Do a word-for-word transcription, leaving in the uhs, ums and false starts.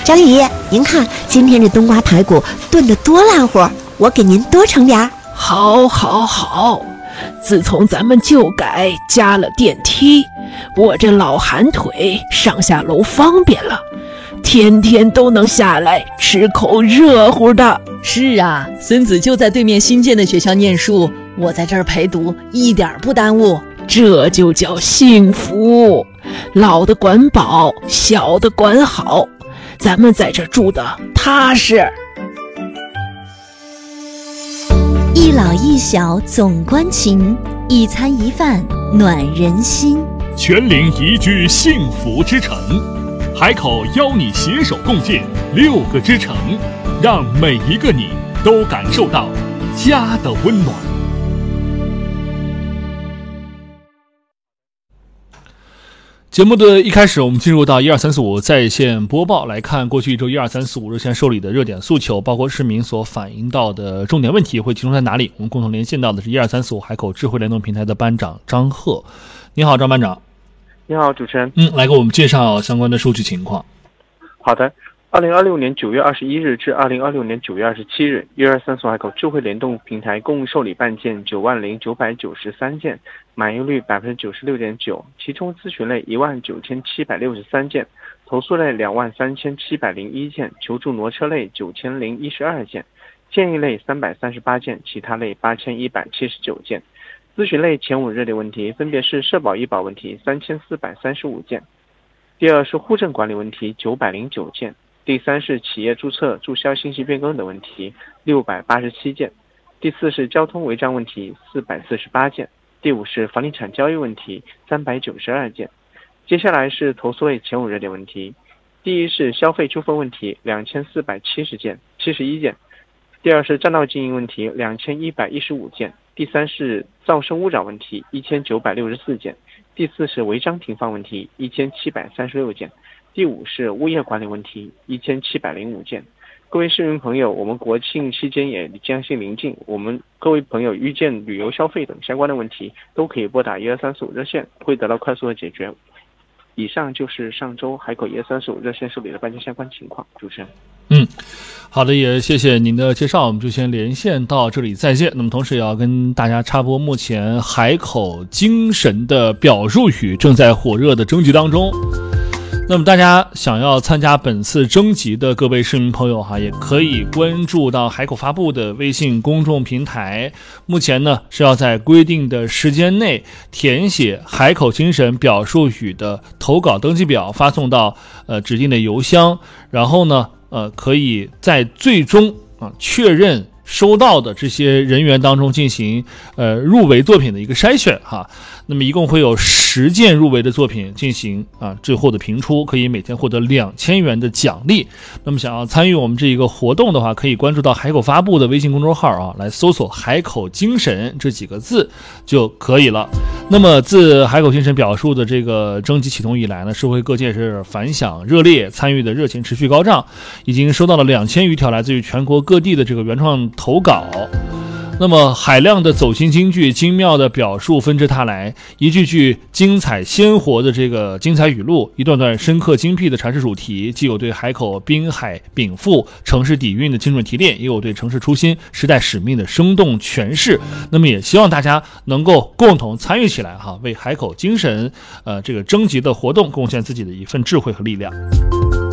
张姨，您看今天这冬瓜排骨炖得多烂乎，我给您多盛点儿。 好，好，好。自从咱们旧改加了电梯，我这老寒腿上下楼方便了，天天都能下来吃口热乎的。 是啊，孙子就在对面新建的学校念书，我在这儿陪读，一点不耽误。 这就叫幸福，老的管饱，小的管好，咱们在这住的踏实。 一老一小总关情，一餐一饭暖人心。 全龄宜居幸福之城，海口邀你携手共建六个之城，让每一个你都感受到家的温暖。 节目的一开始，我们进入到一二三四五在线播报，来看过去一周一二三四五热线受理的热点诉求，包括市民所反映到的重点问题会集中在哪里。我们共同连线到的是一二三四五海口智慧联动平台的班长张贺。你好，张班长。 你好，主持人。 嗯，来给我们介绍相关的数据情况。 好的。二零二六年九月二十一日至二零二六年九月二十七日，一二三四海口智慧联动平台共受理办件九万零九百九十三件，满意率百分之九十六点九，其中咨询类一万九千七百六十三件，投诉类两万三千七百零一件，求助挪车类九千零一十二件，建议类三百三十八件，其他类八千一百七十九件。咨询类前五热点问题分别是社保医保问题三千四百三十五件，第二是户政管理问题九百零九件。第三是企业注册、注销信息变更等问题六百八十七件，第四是交通违章问题四百四十八件，第五是房地产交易问题三百九十二件。接下来是投诉类前五热点问题，第一是消费纠纷问题两千四百七十件七十一件，第二是占道经营问题两千一百一十五件，第三是噪声污染问题一千九百六十四件，第四是违章停放问题一千七百三十六件，第五是物业管理问题一千七百零五件。各位市民朋友，我们国庆期间也将近临近，我们各位朋友遇见旅游消费等相关的问题，都可以拨打一二三四五热线，会得到快速的解决。以上就是上周海口一二三四五热线受理的办件相关情况。主持人。 嗯，好的，也谢谢您的介绍，我们就先连线到这里，再见。那么同时也要跟大家插播，目前海口精神的表述语正在火热的征集当中。那么大家想要参加本次征集的各位市民朋友哈，也可以关注到海口发布的微信公众平台。目前呢是要在规定的时间内填写海口精神表述语的投稿登记表，发送到呃指定的邮箱，然后呢呃可以在最终啊确认收到的这些人员当中进行呃入围作品的一个筛选哈。那么一共会有十件入围的作品进行啊最后的评出，可以每天获得两千元的奖励。那么想要参与我们这一个活动的话，可以关注到海口发布的微信公众号啊，来搜索海口精神这几个字就可以了。那么自海口精神表述的这个征集启动以来呢，社会各界是反响热烈，参与的热情持续高涨，已经收到了两千余条来自于全国各地的这个原创投稿。那么海量的走心京剧，精妙的表述纷至沓来，一句句精彩鲜活的这个精彩语录，一段段深刻精辟的阐释主题，既有对海口滨海禀赋、城市底蕴的精准提炼，也有对城市初心、时代使命的生动诠释。那么也希望大家能够共同参与起来哈，为海口精神呃这个征集的活动贡献自己的一份智慧和力量。